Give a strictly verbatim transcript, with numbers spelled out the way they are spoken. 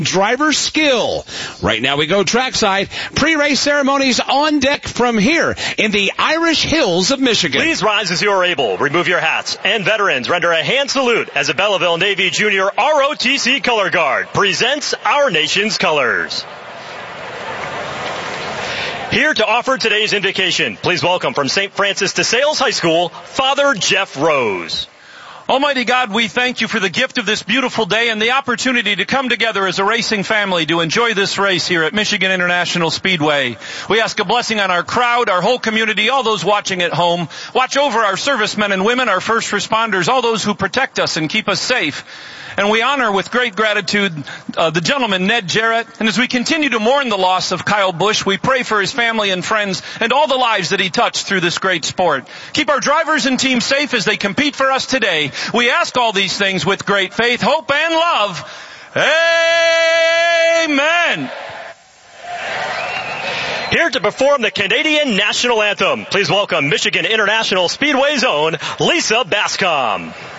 driver skill. Right now we go trackside. Pre-race ceremonies on deck from here in the Irish Hills of Michigan. Please rise as you are able. Remove your hats. And veterans, render a hand salute as a Belleville Navy Junior R O T C Color Guard presents our nation's colors. Here to offer today's invocation, please welcome from Saint Francis de Sales High School, Father Jeff Rose. Almighty God, we thank you for the gift of this beautiful day and the opportunity to come together as a racing family to enjoy this race here at Michigan International Speedway. We ask a blessing on our crowd, our whole community, all those watching at home. Watch over our servicemen and women, our first responders, all those who protect us and keep us safe. And we honor with great gratitude uh, the gentleman, Ned Jarrett. And as we continue to mourn the loss of Kyle Busch, we pray for his family and friends and all the lives that he touched through this great sport. Keep our drivers and team safe as they compete for us today. We ask all these things with great faith, hope, and love. Amen. Here to perform the Canadian National Anthem, please welcome Michigan International Speedway's own Lisa Bascom.